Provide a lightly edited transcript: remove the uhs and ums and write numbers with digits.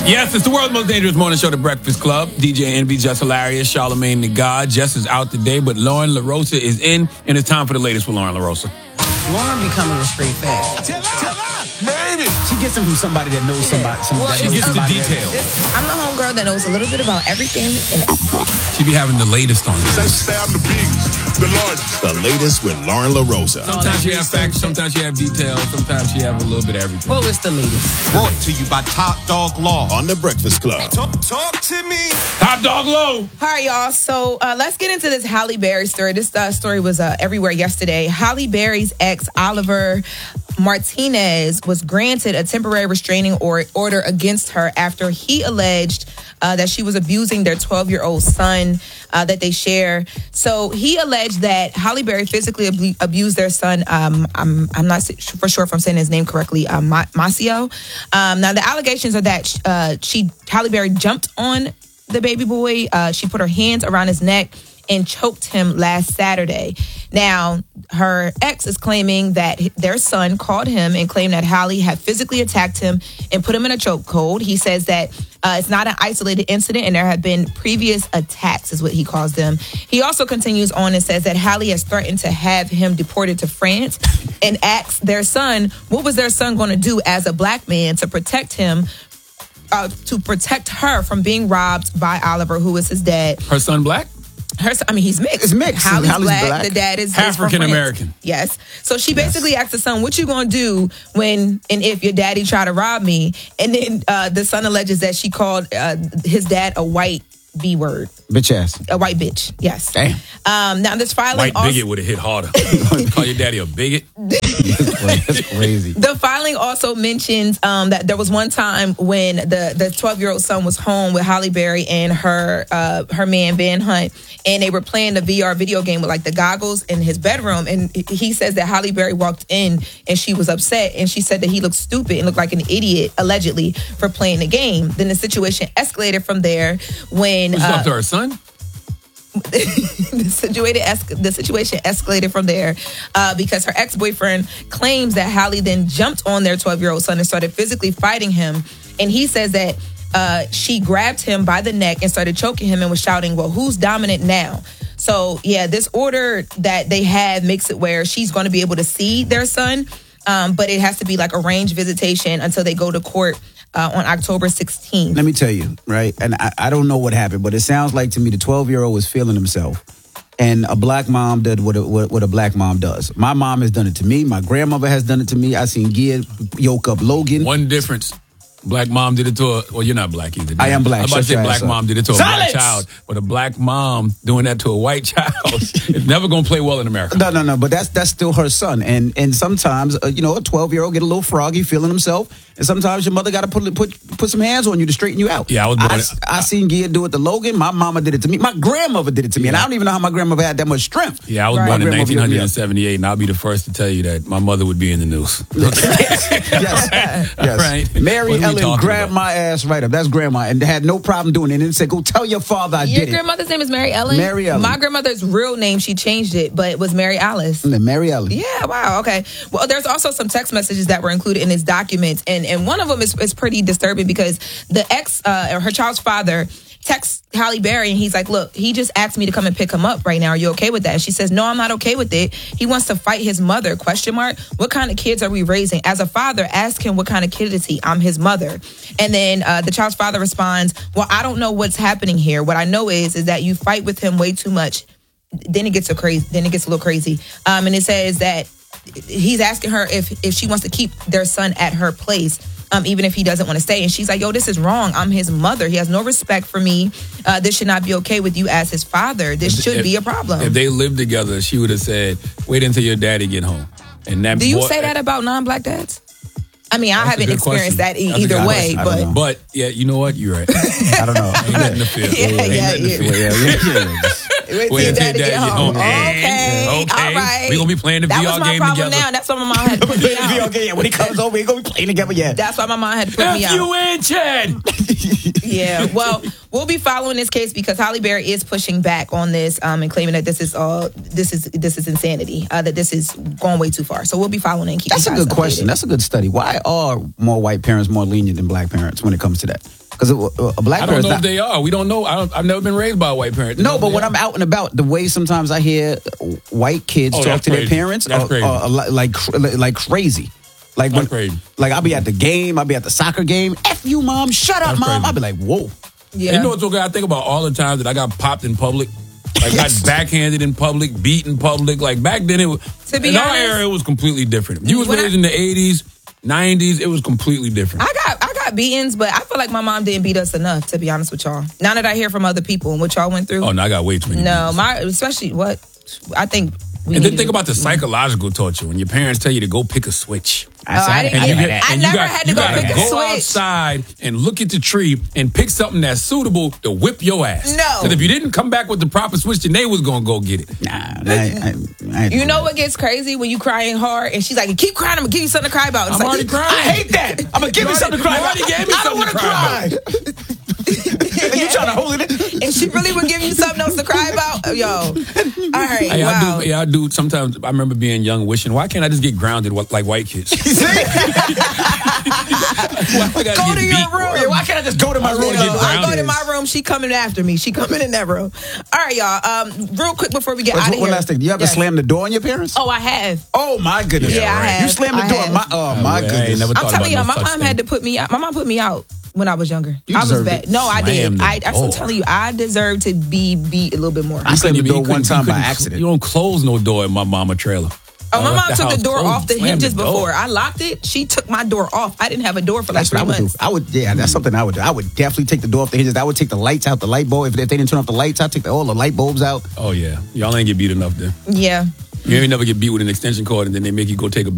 Yes, it's the world's most dangerous morning show, The Breakfast Club. DJ Envy, Jess Hilarious, Charlamagne the God. Jess is out today, but Lauren LaRosa is in, and it's time for the latest with Lauren LaRosa. Lauren becoming a straight fag. Tell her. She gets them from somebody that knows somebody. She gets the details. I'm the homegirl that knows a little bit about everything. She be having the latest on it. The latest with Lauren LaRosa. Sometimes she have facts, sometimes she have details, sometimes she have a little bit of everything. Well, it's the latest. Brought to you by Top Dog Law on The Breakfast Club. Talk to me. Top Dog Low. All right, y'all. So let's get into this Halle Berry story. This story was everywhere yesterday. Halle Berry's ex, Oliver Martinez, was granted a temporary restraining order against her after he alleged that she was abusing their 12-year-old son that they share. So he alleged that Halle Berry physically abused their son. I'm not for sure if I'm saying his name correctly, Maceo. Now, the allegations are that Halle Berry jumped on the baby boy. She put her hands around his neck and choked him last Saturday. Now, her ex is claiming that their son called him and claimed that Halle had physically attacked him and put him in a chokehold. He says that it's not an isolated incident and there have been previous attacks, is what he calls them. He also continues on and says that Halle has threatened to have him deported to France and asks their son, what was their son going to do as a black man to protect him, to protect her from being robbed by Oliver, who is his dad. Her son black? He's mixed. It's mixed. Halle's black. The dad is African American. Yes. So she basically asked the son, what you gonna do when and if your daddy try to rob me? And then the son alleges that she called his dad a white B word. Bitch ass. A white bitch. Yes. Damn. Now this filing White bigot would have hit harder. Call your daddy a bigot? That's crazy. The filing also mentions that there was one time when the 12-year-old son was home with Halle Berry and her man, Van Hunt, and they were playing the VR video game with like the goggles in his bedroom. And he says that Halle Berry walked in and she was upset and she said that he looked stupid and looked like an idiot, allegedly, for playing the game. Then the situation escalated from there when... Who's up to her son? The situation escalated from there because her ex-boyfriend claims that Halle then jumped on their 12-year-old son and started physically fighting him. And he says that she grabbed him by the neck and started choking him and was shouting, well, who's dominant now? So, yeah, this order that they have makes it where she's going to be able to see their son, but it has to be like arranged visitation until they go to court on October 16th. Let me tell you, right? And I don't know what happened, but it sounds like to me the 12-year-old was feeling himself. And a black mom did what a black mom does. My mom has done it to me. My grandmother has done it to me. I seen Gia yoke up Logan. One difference. Black mom did it to a... Well, you're not black either. I am black. I'm about to say black mom did it to a black child. But a black mom doing that to a white child is never going to play well in America. No. But that's still her son. And sometimes, a 12-year-old get a little froggy feeling himself. And sometimes your mother got to put some hands on you to straighten you out. Yeah, I seen Gia do it to Logan. My mama did it to me. My grandmother did it to me. And I don't even know how my grandmother had that much strength. Yeah, I was born in 1978, and I'll be the first to tell you that my mother would be in the news. Yes. Right. Mary Ellen grabbed my ass right up. That's grandma. And had no problem doing it. And said, go tell your father I did it. Your grandmother's name is Mary Ellen? Mary Ellen. My grandmother's real name, she changed it, but it was Mary Alice. Mary Ellen. Yeah, wow, okay. Well, there's also some text messages that were included in his documents, and one of them is pretty disturbing because the her child's father texts Halle Berry and he's like, look, he just asked me to come and pick him up right now. Are you okay with that? And she says, no, I'm not okay with it. He wants to fight his mother, ? What kind of kids are we raising? As a father, ask him what kind of kid is he? I'm his mother. And then the child's father responds, well, I don't know what's happening here. What I know is that you fight with him way too much. Then it gets a little crazy. And it says that he's asking her if she wants to keep their son at her place. Even if he doesn't want to stay. And she's like, yo, this is wrong. I'm his mother. He has no respect for me. This should not be okay with you as his father. This should be a problem. If they lived together, she would have said, wait until your daddy get home. And that Do you say that about non-black dads? I mean, I haven't experienced that either way. But, yeah, you know what? You're right. I don't know. Ain't nothing to feel. Wait till your daddy get home. Okay. All right. We're going to be playing the VR game together. That was my problem now. That's why my mom had to put me out. When he comes over, we're going to be playing together. Yeah. That's why my mom had to put me out. You in, Chad. Yeah. Well, we'll be following this case because Halle Berry is pushing back on this and claiming that this is insanity. That this is going way too far. So we'll be following it and keep. That's a good question. That's a good study. Why are more white parents more lenient than black parents when it comes to that? Because a black I don't parent. know if they are. We don't know. I've never been raised by a white parent. No, but when I'm out and about, the way sometimes I hear white kids talk that's to their crazy. parents That's crazy. are like crazy. Like That's crazy. Like I'll be at the game, I'll be at the soccer game. F you, mom. Shut up, That's mom. crazy. I'll be like, whoa. Yeah. You know what's okay? I think about all the times that I got popped in public. Like got backhanded in public, beat in public. Like back then, it was To be in our honest- era, it was completely different. You was When raised in the 80s, 90s, it was completely different. I got beatings, but I feel like my mom didn't beat us enough, to be honest with y'all. Now that I hear from other people and what y'all went through. Oh no, I got way too many. No, beatings. especially what I think. We And then need think to- about the psychological torture when your parents tell you to go pick a switch. I didn't- I never had to you go gotta pick a go switch. outside and look at the tree and pick something that's suitable to whip your ass. No. Because if you didn't come back with the proper switch, then they was gonna go get it. I You know what gets crazy when you crying hard and she's like, keep crying, I'm gonna give you something to cry about. It's I'm like, already crying. I hate that. I'm gonna give you something to cry you about. already gave me I don't something want to to cry cry. And you trying to hold it in? and she really would give you something else to cry about? Yo. All right. Hey, wow. I do. Sometimes I remember being young, wishing, why can't I just get grounded like white kids? Why I gotta Go get to your beat? room. Why can't I just go to my I room? wanna No, get I go grounded. to my room. She coming after me. She coming in that room. All right, y'all. Real quick before we get out of here. One last thing. You ever slam the door on your parents? Oh, I have. Oh my goodness! Yeah, I have. You slammed the I door. have. Oh my I ain't goodness! never I'm thought telling about you, no my such mom thing. had to put me out. My mom put me out when I was younger. You I was deserved bad. it. No, I Slam did. the That's what I'm door. telling you. I deserve to be beat a little bit more. I slammed the You door couldn't- one time you by couldn't- accident. You don't close no door in my mama trailer. Oh, my mom the took house the door closed. off the Slam hinges door. before. I locked it. She took my door off. I didn't have a door for like That's what 3 I would months. do. I would, yeah, that's something I would do. I would definitely take the door off the hinges. I would take the lights out, the light bulb. If they didn't turn off the lights, I'd take all the light bulbs out. Oh yeah, y'all ain't get beat enough then. Yeah. You ain't never get beat with an extension cord and then they make you go take a